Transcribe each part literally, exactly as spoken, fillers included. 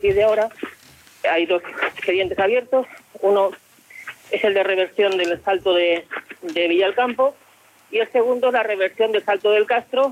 partir de ahora hay dos expedientes abiertos. Uno es el de reversión del Salto de, de Villalcampo y el segundo la reversión del Salto del Castro.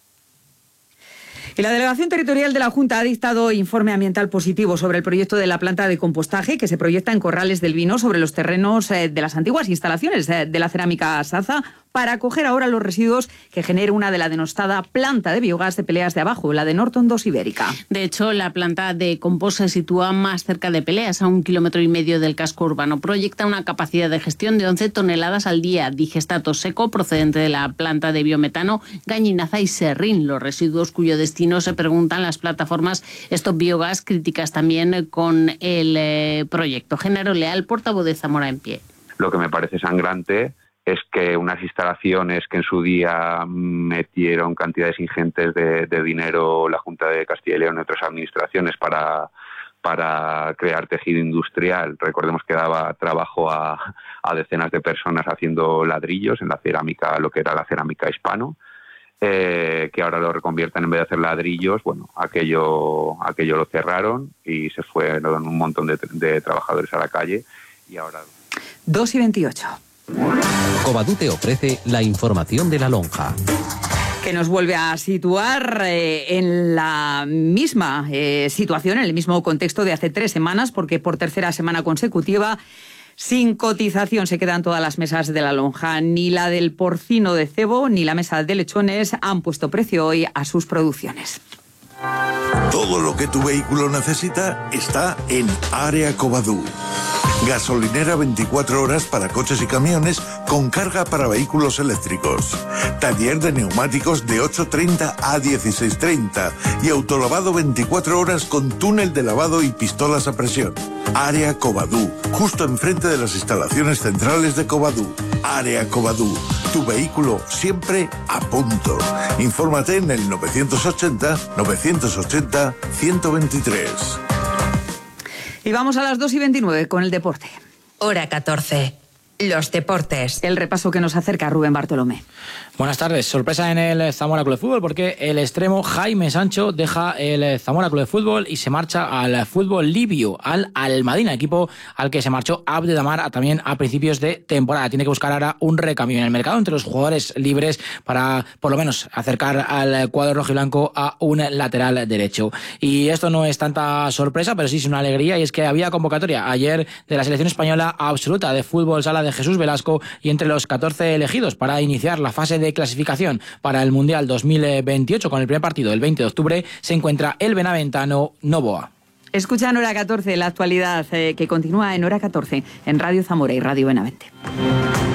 Y la Delegación Territorial de la Junta ha dictado informe ambiental positivo sobre el proyecto de la planta de compostaje que se proyecta en Corrales del Vino sobre los terrenos de las antiguas instalaciones de la cerámica Saza para acoger ahora los residuos que genera una de la denostada planta de biogás de Peleas de Abajo, la de Norton dos Ibérica. De hecho, la planta de compost se sitúa más cerca de Peleas, a un kilómetro y medio del casco urbano. Proyecta una capacidad de gestión de once toneladas al día, digestato seco procedente de la planta de biometano Gañinaza y Serrín, los residuos cuyo destino se preguntan las plataformas Stop Biogas, críticas también con el eh, proyecto. Genaro Leal, portavoz de Zamora en Pie. Lo que me parece sangrante es que unas instalaciones que en su día metieron cantidades ingentes de, de dinero la Junta de Castilla y León y otras administraciones para, para crear tejido industrial, recordemos que daba trabajo a, a decenas de personas haciendo ladrillos en la cerámica, lo que era la cerámica hispano, eh, que ahora lo reconvierten en vez de hacer ladrillos, bueno, aquello, aquello lo cerraron y se fueron un montón de, de trabajadores a la calle y ahora... dos y veintiocho. Covadú te ofrece la información de la lonja. Que nos vuelve a situar eh, en la misma eh, situación, en el mismo contexto de hace tres semanas, porque por tercera semana consecutiva, sin cotización, se quedan todas las mesas de la lonja. Ni la del porcino de cebo, ni la mesa de lechones han puesto precio hoy a sus producciones. Todo lo que tu vehículo necesita está en Área Covadú. Gasolinera veinticuatro horas para coches y camiones con carga para vehículos eléctricos. Taller de neumáticos de ocho treinta a dieciséis treinta y autolavado veinticuatro horas con túnel de lavado y pistolas a presión. Área Covadú, justo enfrente de las instalaciones centrales de Covadú. Área Covadú, tu vehículo siempre a punto. Infórmate en el novecientos ochenta, novecientos ochenta, ciento veintitrés. Y vamos a las dos y veintinueve con el deporte. Hora catorce. Los deportes. El repaso que nos acerca Rubén Bartolomé. Buenas tardes. Sorpresa en el Zamora Club de Fútbol porque el extremo Jaime Sancho deja el Zamora Club de Fútbol y se marcha al fútbol libio, al Almadina, equipo al que se marchó Abdedamar también a principios de temporada. Tiene que buscar ahora un recambio en el mercado entre los jugadores libres para por lo menos acercar al cuadro rojiblanco a un lateral derecho. Y esto no es tanta sorpresa, pero sí es una alegría, y es que había convocatoria ayer de la selección española absoluta de fútbol sala de Jesús Velasco, y entre los catorce elegidos para iniciar la fase de clasificación para el Mundial dos mil veintiocho con el primer partido el veinte de octubre se encuentra el benaventano Novoa. Escuchan Hora catorce, la actualidad eh, que continúa en Hora catorce en Radio Zamora y Radio Benavente.